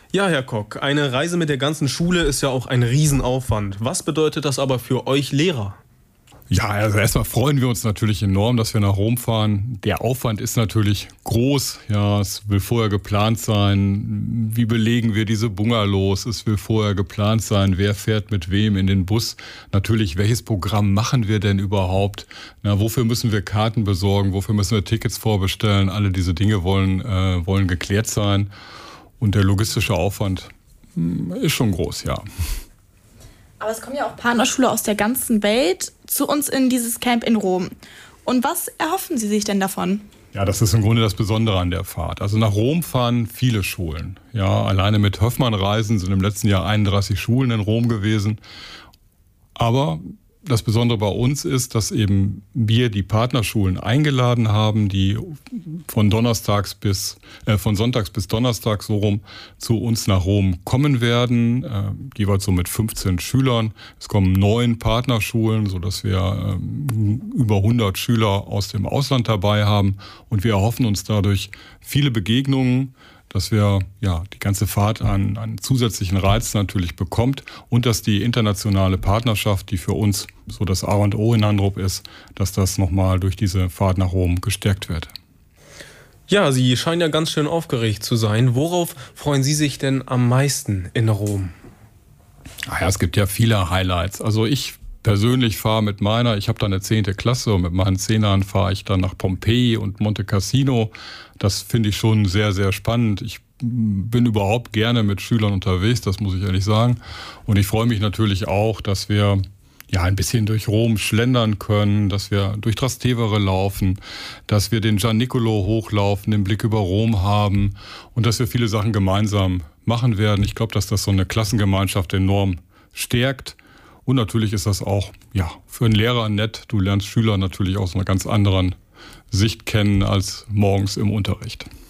Ja, Herr Kock, eine Reise mit der ganzen Schule ist ja auch ein Riesenaufwand. Was bedeutet das aber für euch Lehrer? Ja, also erstmal freuen wir uns natürlich enorm, dass wir nach Rom fahren. Der Aufwand ist natürlich groß. Ja, es will vorher geplant sein. Wie belegen wir diese Bungalows? Es will vorher geplant sein, wer fährt mit wem in den Bus. Natürlich, welches Programm machen wir denn überhaupt? Na, wofür müssen wir Karten besorgen? Wofür müssen wir Tickets vorbestellen? Alle diese Dinge wollen geklärt sein. Und der logistische Aufwand ist schon groß, ja. Aber es kommen ja auch Partnerschüler aus der ganzen Welt zu uns in dieses Camp in Rom. Und was erhoffen Sie sich denn davon? Ja, das ist im Grunde das Besondere an der Fahrt. Also nach Rom fahren viele Schulen. Ja, alleine mit Höffmann-Reisen sind im letzten Jahr 31 Schulen in Rom gewesen. Aber das Besondere bei uns ist, dass eben wir die Partnerschulen eingeladen haben, die von Sonntags bis Donnerstag so rum zu uns nach Rom kommen werden, jeweils so mit 15 Schülern. Es kommen 9 Partnerschulen, sodass wir über 100 Schüler aus dem Ausland dabei haben. Und wir erhoffen uns dadurch viele Begegnungen, dass wir die ganze Fahrt einen zusätzlichen Reiz natürlich bekommt und dass die internationale Partnerschaft, die für uns so das A und O in Handrup ist, dass das nochmal durch diese Fahrt nach Rom gestärkt wird. Ja, Sie scheinen ja ganz schön aufgeregt zu sein. Worauf freuen Sie sich denn am meisten in Rom? Es gibt ja viele Highlights. Also ich persönlich fahre ich habe da eine 10. Klasse und mit meinen 10ern fahre ich dann nach Pompeji und Monte Cassino. Das finde ich schon sehr, sehr spannend. Ich bin überhaupt gerne mit Schülern unterwegs, das muss ich ehrlich sagen. Und ich freue mich natürlich auch, dass wir ein bisschen durch Rom schlendern können, dass wir durch Trastevere laufen, dass wir den Gian Nicolo hochlaufen, den Blick über Rom haben und dass wir viele Sachen gemeinsam machen werden. Ich glaube, dass das so eine Klassengemeinschaft enorm stärkt. Und natürlich ist das auch für einen Lehrer nett. Du lernst Schüler natürlich aus einer ganz anderen Sicht kennen als morgens im Unterricht.